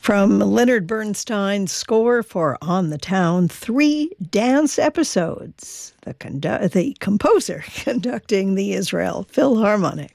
From Leonard Bernstein's score for On the Town, 3 dance episodes. The composer conducting the Israel Philharmonic.